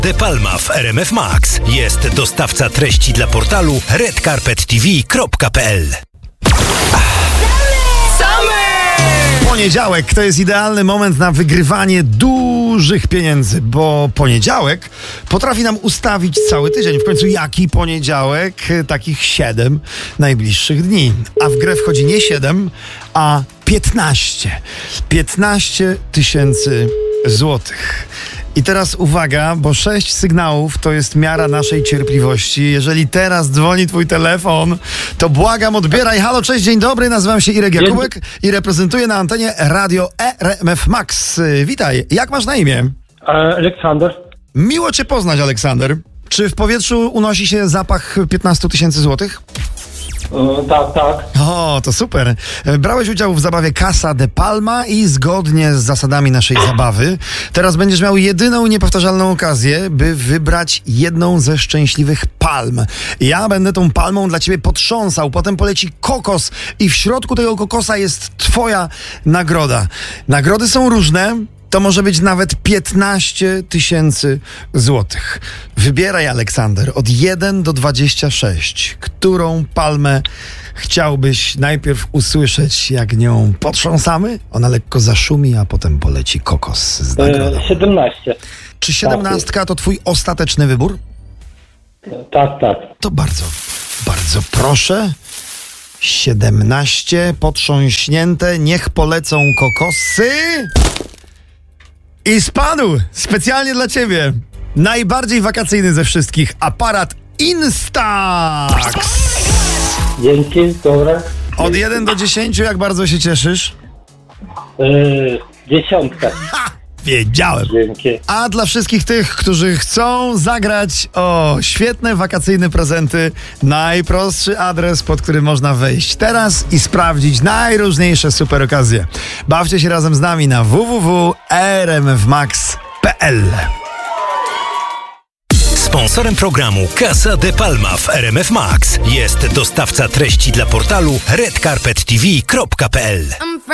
De Palma w RMF Max. Jest dostawca treści dla portalu redcarpettv.pl. Poniedziałek to jest idealny moment na wygrywanie dużych pieniędzy, bo poniedziałek potrafi nam ustawić cały tydzień. W końcu jaki poniedziałek? Takich 7 najbliższych dni. A w grę wchodzi nie 7, a 15. 15 tysięcy złotych. I teraz uwaga, bo 6 sygnałów to jest miara naszej cierpliwości. Jeżeli teraz dzwoni twój telefon, to błagam, odbieraj. Halo, cześć, dzień dobry, nazywam się Irek Jakubek i reprezentuję na antenie Radio RMF Max. Witaj, jak masz na imię? Aleksander. Miło cię poznać, Aleksander. Czy w powietrzu unosi się zapach 15 tysięcy złotych? Tak. O, to super. Brałeś udział w zabawie Casa de Palma i zgodnie z zasadami naszej zabawy teraz będziesz miał jedyną niepowtarzalną okazję, by wybrać jedną ze szczęśliwych palm. Ja będę tą palmą dla ciebie potrząsał, potem poleci kokos i w środku tego kokosa jest twoja nagroda. Nagrody są różne. To może być nawet 15 tysięcy złotych. Wybieraj, Aleksander, od 1 do 26. Którą palmę chciałbyś najpierw usłyszeć, jak nią potrząsamy? Ona lekko zaszumi, a potem poleci kokos z nagrodą. 17. Czy 17 to twój ostateczny wybór? Tak. To bardzo proszę. 17 potrząśnięte, niech polecą kokosy. I spadł specjalnie dla ciebie najbardziej wakacyjny ze wszystkich aparat Instax. Dzięki, dobra. Od 1 do 10 jak bardzo się cieszysz? 10. Ha! Wiedziałem. Dzięki. A dla wszystkich tych, którzy chcą zagrać o świetne wakacyjne prezenty, najprostszy adres, pod który można wejść teraz i sprawdzić najróżniejsze super okazje. Bawcie się razem z nami na www.rmfmax.pl. Sponsorem programu Casa de Palma w RMF Max jest dostawca treści dla portalu redcarpettv.pl.